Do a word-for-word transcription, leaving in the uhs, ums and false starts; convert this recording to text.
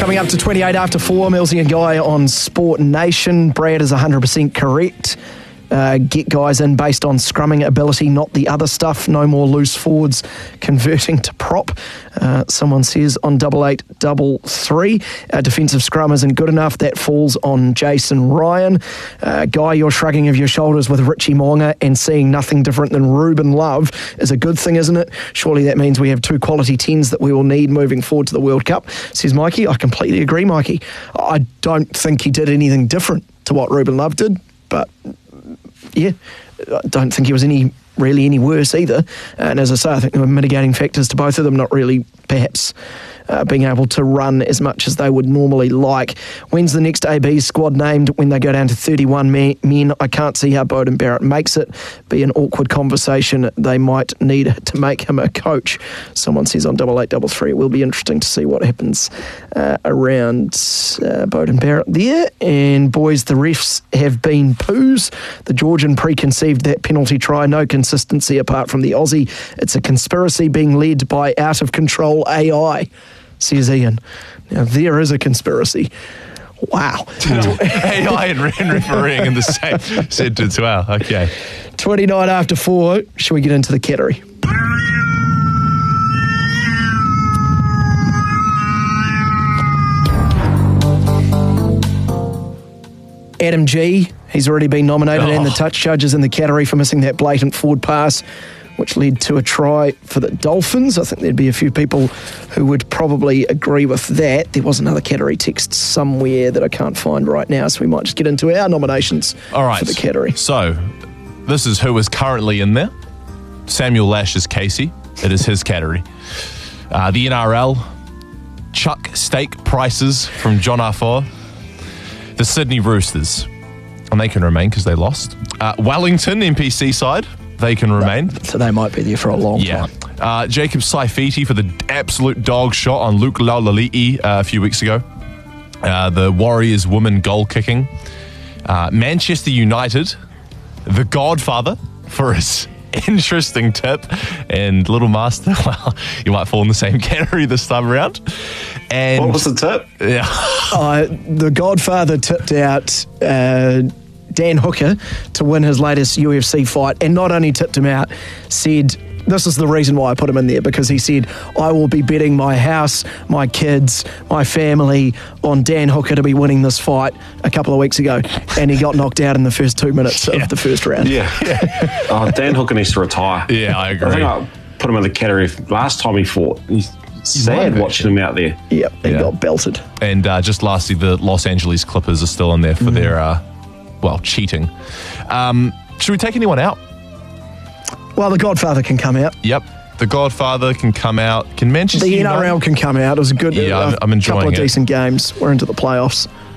Coming up to twenty-eight after four, Millsy and Guy on Sport Nation. Brad is one hundred percent correct. Uh, get guys in based on scrumming ability, not the other stuff. No more loose forwards converting to prop. Uh, someone says on double eight double three, uh, defensive scrum isn't good enough. That falls on Jason Ryan. Uh, Guy, you're shrugging of your shoulders with Richie Mo'unga and seeing nothing different than Ruben Love is a good thing, isn't it? Surely that means we have two quality tens that we will need moving forward to the World Cup, says Mikey. I completely agree, Mikey. I don't think he did anything different to what Ruben Love did, but yeah, I don't think he was any really any worse either. And as I say, I think there were mitigating factors to both of them, not really perhaps uh, being able to run as much as they would normally like. When's the next A B squad named when they go down to thirty-one men? I can't see how Beauden Barrett makes it. Be an awkward conversation. They might need to make him a coach. Someone says on double eight double three. It will be interesting to see what happens uh, around uh, Beauden Barrett there. And boys, the refs have been poos. The Georgian preconceived that penalty try. No consistency apart from the Aussie. It's a conspiracy being led by out-of-control A I, says Ian. Now, there is a conspiracy. Wow. A I and refereeing in the same sentence. Wow, okay. twenty-nine after four. Shall we get into the category? Adam G, he's already been nominated, oh. and the touch judges in the category for missing that blatant forward pass, which led to a try for the Dolphins. I think there'd be a few people who would probably agree with that. There was another category text somewhere that I can't find right now, so we might just get into our nominations All right. for the category. So, this is who is currently in there. Samuel Lash is Casey. It is his category. Uh, the N R L, Chuck Steak Prices from John Arfour. The Sydney Roosters, and they can remain because they lost. Uh, Wellington, N P C side, they can remain. So they might be there for a long yeah. time. Uh, Jacob Saifiti for the absolute dog shot on Luke Laulali'i uh, a few weeks ago. Uh, the Warriors women goal kicking. Uh, Manchester United, the Godfather for his interesting tip. And Little Master, well, you might fall in the same category this time around. And what was the tip? Yeah. uh, the Godfather tipped out uh, Dan Hooker to win his latest U F C fight, and not only tipped him out, said, this is the reason why I put him in there, because he said, I will be betting my house, my kids, my family on Dan Hooker to be winning this fight a couple of weeks ago, and he got knocked out in the first two minutes yeah. of the first round. Yeah. yeah. oh, Dan Hooker needs to retire. Yeah, I agree. I think I put him in the category last time he fought. He's sad watching him out there. Yep, he yeah. got belted. And uh, just lastly, the Los Angeles Clippers are still in there for mm. their, uh, well, cheating. Um, should we take anyone out? Well, the Godfather can come out. Yep. The Godfather can come out. Can Manchester The N R L United? can come out. It was a good yeah, uh, I'm, I'm enjoying couple of it. decent games. We're into the playoffs.